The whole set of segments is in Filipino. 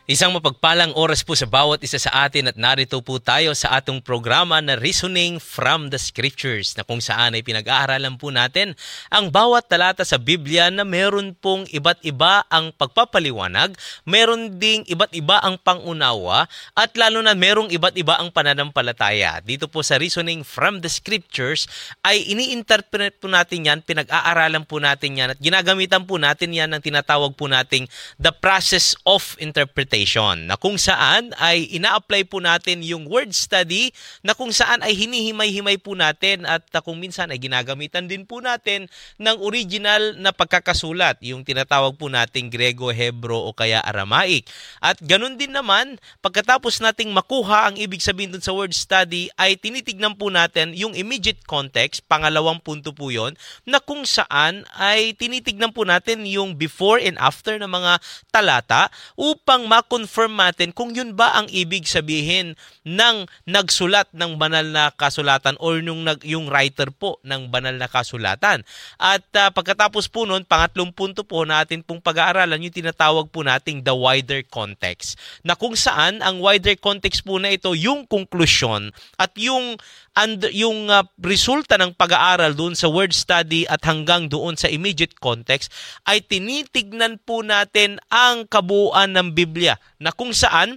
Isang mapagpalang oras po sa bawat isa sa atin at narito po tayo sa atong programa na Reasoning from the Scriptures na kung saan ay pinag-aaralan po natin ang bawat talata sa Biblia na meron pong iba't iba ang pagpapaliwanag, meron ding iba't iba ang pangunawa at lalo na merong iba't iba ang pananampalataya. Dito po sa Reasoning from the Scriptures ay ini-interpret po natin yan, pinag-aaralan po natin yan at ginagamitan po natin yan ng tinatawag po nating the process of interpretation, na kung saan ay ina-apply po natin yung word study na kung saan ay hinihimay-himay po natin at kung minsan ay ginagamitan din po natin ng original na pagkakasulat, yung tinatawag po nating Grego, Hebro o kaya Aramaic. At ganun din naman, pagkatapos nating makuha ang ibig sabihin dun sa word study ay tinitignan po natin yung immediate context, pangalawang punto po yun, na kung saan ay tinitignan po natin yung before and after ng mga talata upang ma-confirm natin kung yun ba ang ibig sabihin ng nagsulat ng banal na kasulatan or yung writer po ng banal na kasulatan. At pagkatapos po nun, pangatlong punto po natin pong pag-aaralan yung tinatawag po nating the wider context, na kung saan ang wider context po na ito yung konklusyon at yung resulta ng pag-aaral doon sa word study at hanggang doon sa immediate context ay tinitignan po natin ang kabuuan ng Biblia na kung saan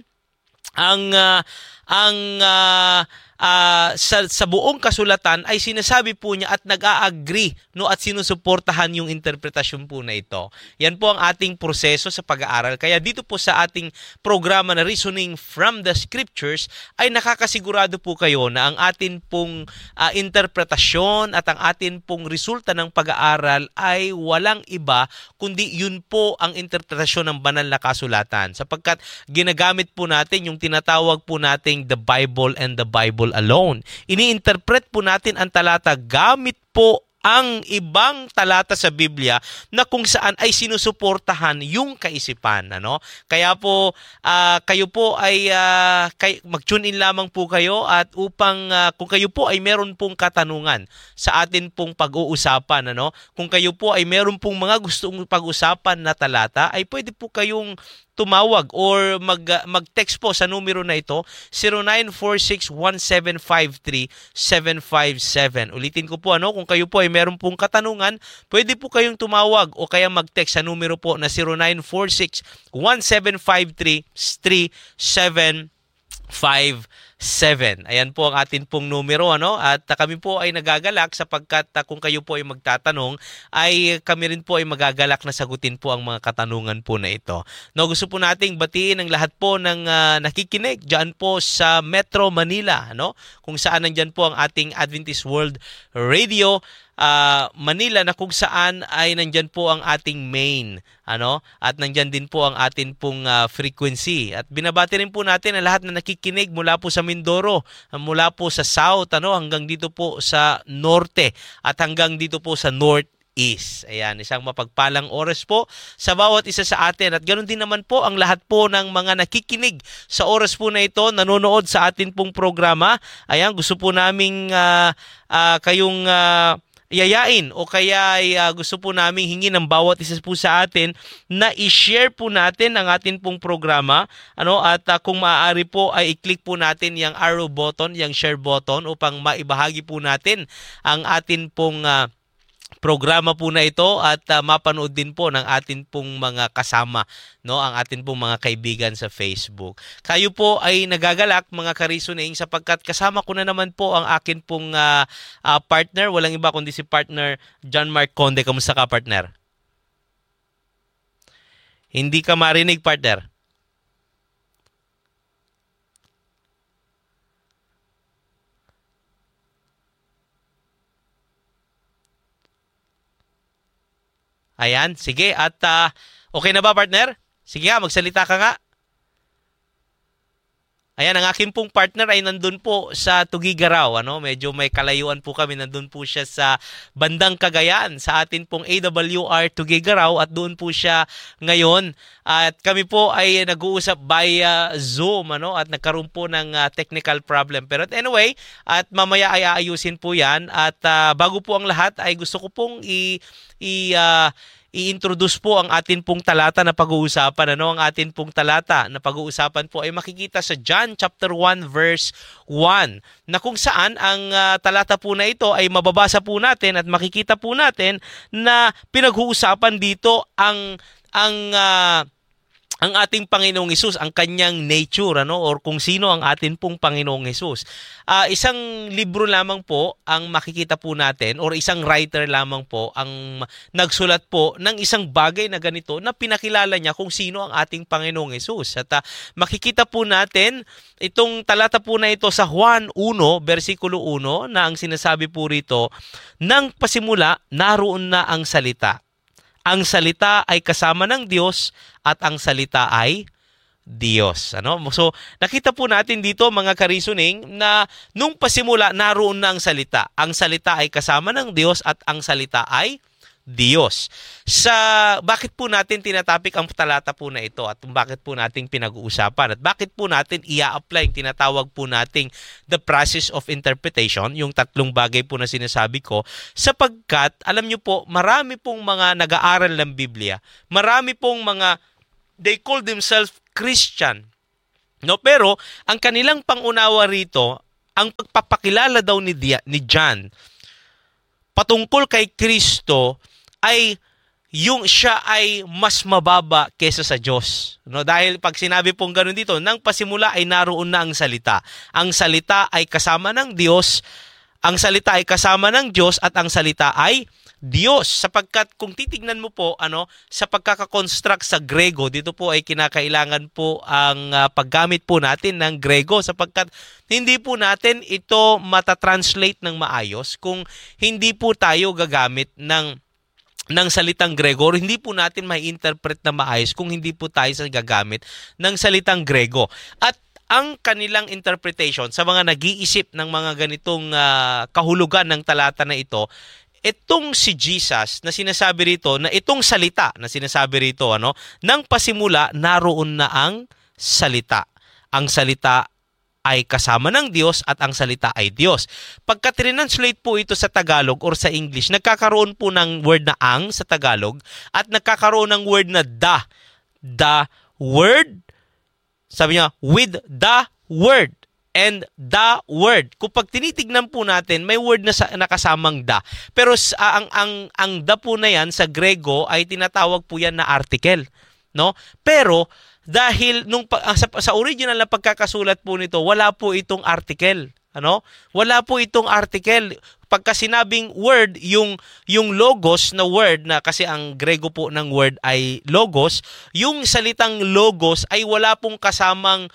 sa buong kasulatan ay sinasabi po niya at nag-a-agree at sinusuportahan yung interpretasyon po na ito. Yan po ang ating proseso sa pag-aaral. Kaya dito po sa ating programa na Reasoning from the Scriptures ay nakakasigurado po kayo na ang atin pong interpretasyon at ang atin pong resulta ng pag-aaral ay walang iba kundi yun po ang interpretasyon ng banal na kasulatan, sapagkat ginagamit po natin yung tinatawag po nating the Bible and the Bible alone. Ini-interpret po natin ang talata gamit po ang ibang talata sa Biblia na kung saan ay sinusuportahan yung kaisipan, ano? Kaya po kayo po ay mag-tune in lamang po kayo at upang kung kayo po ay meron pong katanungan sa atin pong pag-uusapan, ano? Kung kayo po ay meron pong mga gustong pag-usapan na talata, ay pwede po kayong tumawag or mag-text po sa numero na ito, 0946-1753-757. Ulitin ko po, kung kayo po ay meron pong katanungan, pwede po kayong tumawag o kaya mag-text sa numero po na 0946-1753-3757. Ayan po ang atin pong numero, at kami po ay nagagalak sapagkat kung kayo po ay magtatanong ay kami rin po ay magagalak na sagutin po ang mga katanungan po na ito. Gusto po nating batiin ang lahat po ng nakikinig dyan po sa Metro Manila, kung saan nandyan po ang ating Adventist World Radio Manila, na kung saan ay nandyan po ang ating main, at nandyan din po ang atin pong frequency. At binabati rin po natin ang lahat na nakikinig mula po sa Mindoro, mula po sa South, hanggang dito po sa Norte at hanggang dito po sa Northeast. Ayan, isang mapagpalang oras po sa bawat isa sa atin. At ganoon din naman po ang lahat po ng mga nakikinig sa oras po na ito, nanonood sa atin pong programa. Ayan, gusto po naming kayong yayain o kaya ay gusto po namin hingin ng bawat isa po sa atin na i-share po natin ang atin pong programa, at kung maaari po ay i-click po natin yung arrow button, yung share button, upang maibahagi po natin ang atin pong programa po na ito at mapanood din po ng atin pong mga kasama, ang atin pong mga kaibigan sa Facebook. Kayo po ay nagagalak, mga ka-reasoning, sapagkat kasama ko na naman po ang akin pong partner, walang iba kundi si partner John Mark Conde. Kamusta ka, partner? Hindi ka marinig, partner. Ayan, sige. At okay na ba, partner? Sige nga, magsalita ka nga. Ayan, ang aking pong partner ay nandun po sa Tugigaraw. Medyo may kalayuan po kami. Nandun po siya sa bandang Cagayan, sa atin pong AWR Tugigaraw, at doon po siya ngayon. At kami po ay nag-uusap via Zoom, at nagkaroon po ng technical problem. Pero anyway, at mamaya ay aayusin po yan. At bago po ang lahat ay gusto ko pong i-introduce po ang atin pong talata na pag-uusapan. Ang atin pong talata na pag-uusapan po ay makikita sa John chapter 1 verse 1, na kung saan ang talata po na ito ay mababasa po natin at makikita po natin na pinag-uusapan dito ang ating Panginoong Hesus, ang kanyang nature, or kung sino ang atin pong Panginoong Hesus. Isang libro lamang po ang makikita po natin, or isang writer lamang po ang nagsulat po ng isang bagay na ganito na pinakilala niya kung sino ang ating Panginoong Hesus. At makikita po natin itong talata po na ito sa Juan 1, versikulo 1, na ang sinasabi po rito, nang pasimula, naroon na ang salita. Ang salita ay kasama ng Diyos at ang salita ay Diyos. So, nakita po natin dito mga ka-reasoning na nung pasimula naroon na ang salita. Ang salita ay kasama ng Diyos at ang salita ay Diyos. Bakit po natin tinatapik ang talata po na ito at bakit po natin pinag-uusapan at bakit po natin i-apply yung tinatawag po nating the process of interpretation, yung tatlong bagay po na sinasabi ko, sapagkat alam nyo po, marami pong mga nag-aaral ng Biblia, marami pong mga, they call themselves Christian, pero ang kanilang pangunawa rito, ang pagpapakilala daw ni John patungkol kay Kristo ay yung siya ay mas mababa kesa sa Diyos. Dahil pag sinabi pong ganoon dito, nang pasimula ay naroon na ang salita. Ang salita ay kasama ng Diyos, ang salita ay kasama ng Diyos at ang salita ay Diyos. Sapagkat kung titignan mo po sa pagkakakonstruct sa Grego, dito po ay kinakailangan po ang paggamit po natin ng Grego sapagkat hindi po natin ito matatranslate ng maayos kung hindi po tayo gagamit ng salitang Grego, or hindi po natin mai-interpret na maayos kung hindi po tayo gagamit ng salitang Grego. At ang kanilang interpretation sa mga nag-iisip ng mga ganitong kahulugan ng talata na ito, itong si Jesus na sinasabi rito, na itong salita na sinasabi rito, nang pasimula naroon na ang salita. Ang salita ay kasama ng Diyos at ang salita ay Diyos. Pagka translate po ito sa Tagalog or sa English, nagkakaroon po ng word na ang sa Tagalog at nagkakaroon ng word na the. The word, sabi niya, with the word and the word. Kung pag tinitignan po natin, may word na nakasamang the. Pero ang the po na yan sa Grego ay tinatawag po yan na article. Pero dahil sa original na pagkakasulat po nito, wala po itong article. Wala po itong article. Pagka sinabing word, yung logos na word, na kasi ang Grego po ng word ay logos, yung salitang logos ay wala po kasamang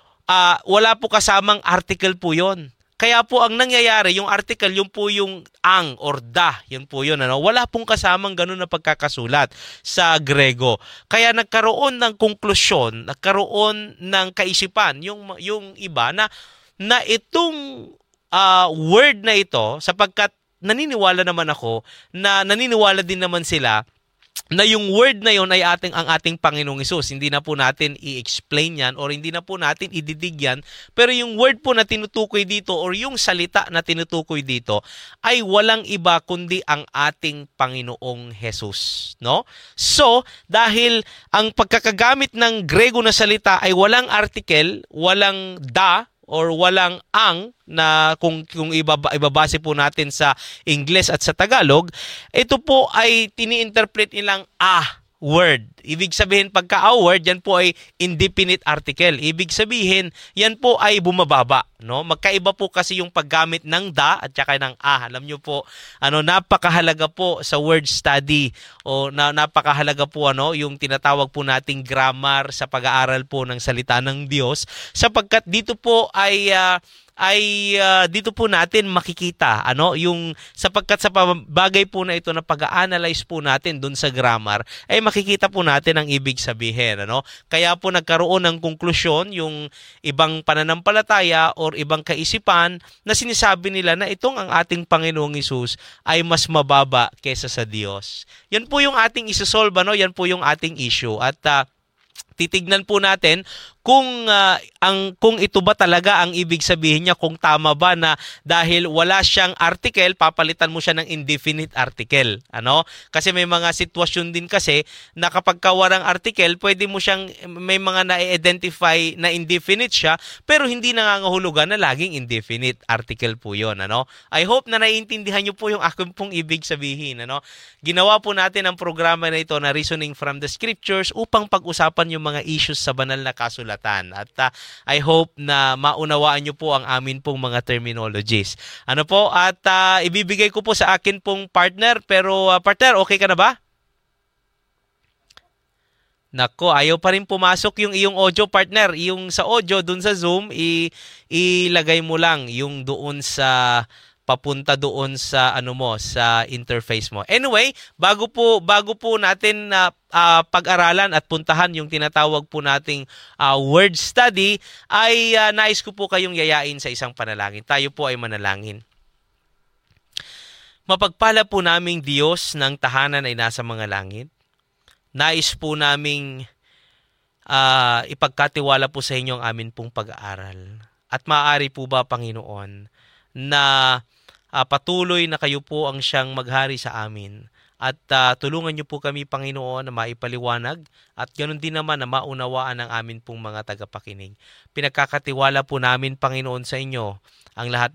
article po yon. Kaya po ang nangyayari, yung article, yung po yung ang or da, yun po yun. Wala pong kasamang ganun na pagkakasulat sa Grego. Kaya nagkaroon ng konklusyon, nagkaroon ng kaisipan, yung iba na itong word na ito, sapagkat naniniwala din naman sila na yung word na yon ay ang ating Panginoong Hesus. Hindi na po natin i-explain yan or hindi na po natin ididig yan. Pero yung word po na tinutukoy dito or yung salita na tinutukoy dito ay walang iba kundi ang ating Panginoong Hesus. So, dahil ang pagkakagamit ng Grego na salita ay walang article, walang da, or walang ang, na kung ibabase po natin sa Ingles at sa Tagalog, ito po ay tini-interpret nilang word. Ibig sabihin, pagka a word, yan po ay indefinite article. Ibig sabihin, yan po ay bumababa. Magkaiba po kasi yung paggamit ng da at saka ng Alam nyo po, napakahalaga po sa word study o napakahalaga po yung tinatawag po nating grammar sa pag-aaral po ng salita ng Diyos, sapagkat dito po ay dito po natin makikita yung sapagkat sa bagay po na ito na pag-a-analyze po natin dun sa grammar ay makikita po natin ang ibig sabihin. Kaya po nagkaroon ng konklusyon yung ibang pananampalataya or ibang kaisipan na sinasabi nila na itong ang ating Panginoong Hesus ay mas mababa kaysa sa Diyos. Yan po yung ating isosolve, yan po yung ating issue. At titignan po natin kung ito ba talaga ang ibig sabihin niya, kung tama ba na dahil wala siyang article, papalitan mo siya ng indefinite article. Ano? Kasi may mga sitwasyon din kasi na kapag walang article, pwede mo siyang, may mga na-identify na indefinite siya, pero hindi nangangahulugan na laging indefinite article po yun. Ano? I hope na naiintindihan niyo po yung aking pong ibig sabihin. Ano? Ginawa po natin ang programa na ito na Reasoning from the Scriptures upang pag-usapan yung mga issues sa banal na kasulatan. At I hope na maunawaan nyo po ang amin pong mga terminologies. Ano po? At ibibigay ko po sa akin pong partner. Pero partner, okay ka na ba? Nako, ayaw pa rin pumasok yung iyong audio, partner. Yung sa audio, dun sa Zoom, ilagay mo lang yung doon sa papunta doon sa sa interface mo. Anyway, bago po natin pag-aralan at puntahan yung tinatawag po nating word study, ay nais ko po kayong yayain sa isang panalangin. Tayo po ay manalangin. Mapagpala po naming Diyos ng tahanan ay nasa mga langit. Nais po naming ipagkatiwala po sa inyo ang amin pong pag-aaral. At maaari po ba, Panginoon, na patuloy na kayo po ang siyang maghari sa amin. At tulungan niyo po kami, Panginoon, na maipaliwanag at ganoon din naman na maunawaan ang amin pong mga tagapakinig. Pinagkakatiwala po namin, Panginoon, sa inyo ang lahat